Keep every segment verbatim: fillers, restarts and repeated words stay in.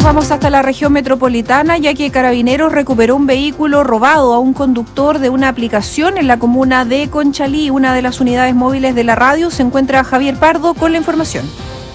Vamos hasta la región metropolitana, ya que Carabineros recuperó un vehículo robado a un conductor de una aplicación en la comuna de Conchalí. Una de las unidades móviles de la radio. Se encuentra Javier Pardo con la información.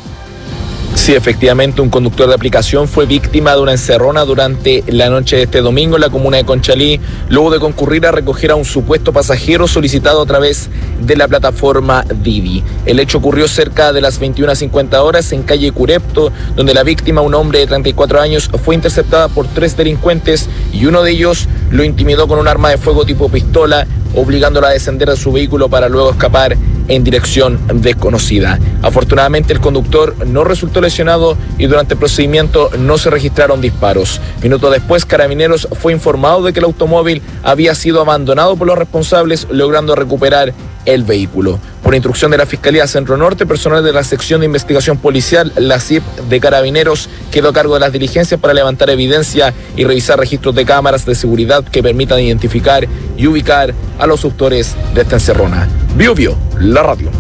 Sí, efectivamente, un conductor de aplicación fue víctima de una encerrona durante la noche de este domingo en la comuna de Conchalí, luego de concurrir a recoger a un supuesto pasajero solicitado a través de la plataforma Didi. El hecho ocurrió cerca de las veintiuna cincuenta horas en calle Curepto, donde la víctima, un hombre de treinta y cuatro años, fue interceptada por tres delincuentes y uno de ellos lo intimidó con un arma de fuego tipo pistola, obligándola a descender de su vehículo para luego escapar en dirección desconocida. Afortunadamente, el conductor no resultó lesionado y durante el procedimiento no se registraron disparos. Minutos después, Carabineros fue informado de que el automóvil había sido abandonado por los responsables, logrando recuperar el vehículo. Por instrucción de la Fiscalía Centro Norte, personal de la Sección de Investigación Policial, la C I P de Carabineros, quedó a cargo de las diligencias para levantar evidencia y revisar registros de cámaras de seguridad que permitan identificar y ubicar a los autores de esta encerrona. Bio Bio, la radio.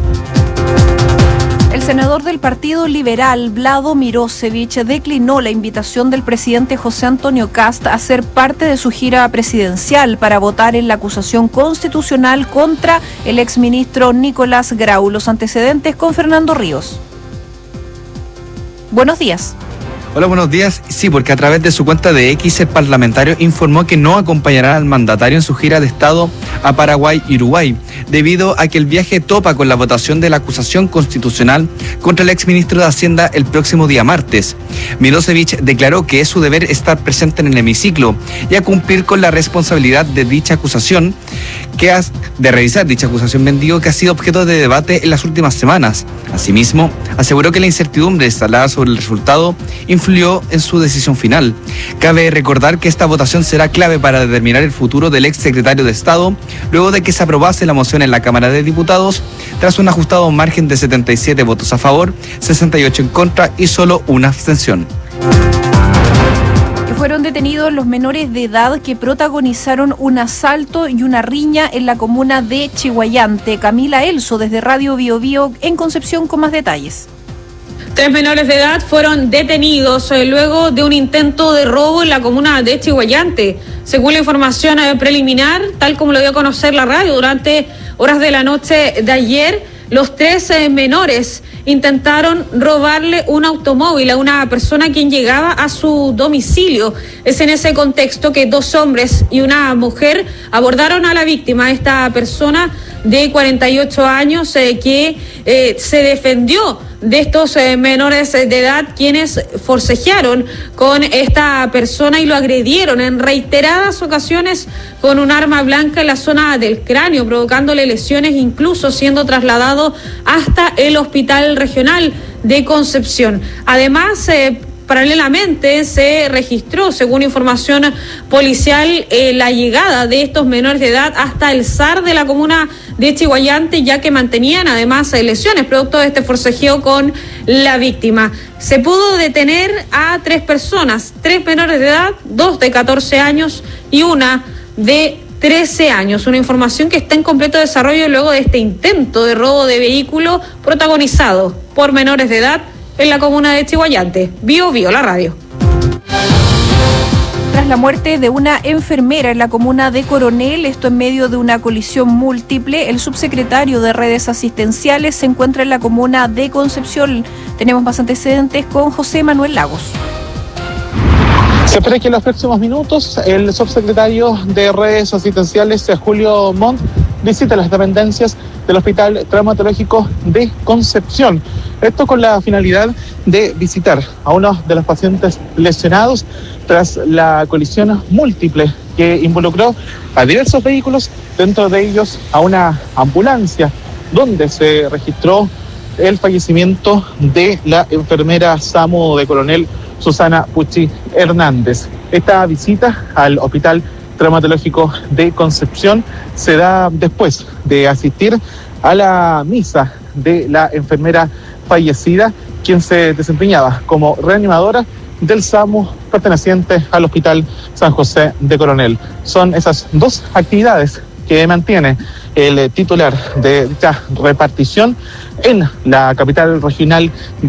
El senador del Partido Liberal, Vlado Mirosevich, declinó la invitación del presidente José Antonio Kast a ser parte de su gira presidencial para votar en la acusación constitucional contra el exministro Nicolás Grau. Los antecedentes con Fernando Ríos. Buenos días. Hola, buenos días. Sí, porque a través de su cuenta de X, el parlamentario informó que no acompañará al mandatario en su gira de Estado a Paraguay y Uruguay, debido a que el viaje topa con la votación de la acusación constitucional contra el exministro de Hacienda el próximo día martes. Mirosevich declaró que es su deber estar presente en el hemiciclo y a cumplir con la responsabilidad de dicha acusación, que has, de revisar dicha acusación, bendigo, que ha sido objeto de debate en las últimas semanas. Asimismo, aseguró que la incertidumbre instalada sobre el resultado influyó en su decisión final. Cabe recordar que esta votación será clave para determinar el futuro del ex secretario de Estado, luego de que se aprobase la moción en la Cámara de Diputados, tras un ajustado margen de setenta y siete votos a favor, sesenta y ocho en contra y solo una abstención. Fueron detenidos los menores de edad que protagonizaron un asalto y una riña en la comuna de Chiguayante. Camila Elso, desde Radio Bio Bio en Concepción, con más detalles. Tres menores de edad fueron detenidos eh, luego de un intento de robo en la comuna de Chiguayante. Según la información eh, preliminar, tal como lo dio a conocer la radio durante horas de la noche de ayer, los tres eh, menores intentaron robarle un automóvil a una persona quien llegaba a su domicilio. Es en ese contexto que dos hombres y una mujer abordaron a la víctima, esta persona de cuarenta y ocho años eh, que eh, se defendió de estos eh, menores de edad, quienes forcejearon con esta persona y lo agredieron en reiteradas ocasiones con un arma blanca en la zona del cráneo, provocándole lesiones, incluso siendo trasladado hasta el Hospital Regional de Concepción. Además, eh, paralelamente se registró, según información policial, eh, la llegada de estos menores de edad hasta el S A R de la comuna de Chiguayante, ya que mantenían además eh, lesiones producto de este forcejeo con la víctima. Se pudo detener a tres personas, tres menores de edad, dos de catorce años y una de trece años. Una información que está en completo desarrollo luego de este intento de robo de vehículo protagonizado por menores de edad en la comuna de Chiguayante. Bio Bio, la radio. Tras la muerte de una enfermera en la comuna de Coronel, esto en medio de una colisión múltiple, el subsecretario de Redes Asistenciales se encuentra en la comuna de Concepción. Tenemos más antecedentes con José Manuel Lagos. Se espera que en los próximos minutos el subsecretario de Redes Asistenciales, Julio Montt, visite las dependencias del Hospital Traumatológico de Concepción. Esto con la finalidad de visitar a uno de los pacientes lesionados tras la colisión múltiple que involucró a diversos vehículos, dentro de ellos a una ambulancia, donde se registró el fallecimiento de la enfermera SAMU de Coronel Susana Pucci Hernández. Esta visita al Hospital Traumatológico de Concepción se da después de asistir a la misa de la enfermera fallecida, quien se desempeñaba como reanimadora del SAMU perteneciente al Hospital San José de Coronel. Son esas dos actividades que mantiene el titular de dicha repartición en la capital regional